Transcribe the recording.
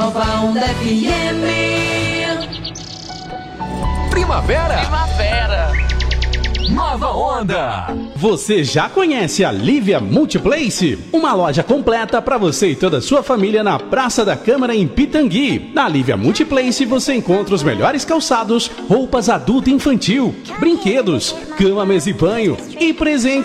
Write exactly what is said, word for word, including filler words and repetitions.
Nova Onda F M. Primavera. Primavera. Nova Onda. Você já conhece a Lívia Multiplace? Uma loja completa para você e toda a sua família na Praça da Câmara em Pitangui. Na Lívia Multiplace você encontra os melhores calçados, roupas adulto e infantil, brinquedos, cama, mesa e banho e presentes